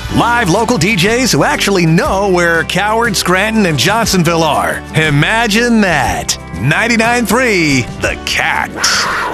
Live local DJs who actually know where Coward, Scranton, and Johnsonville are. Imagine that. 99.3 The Cat.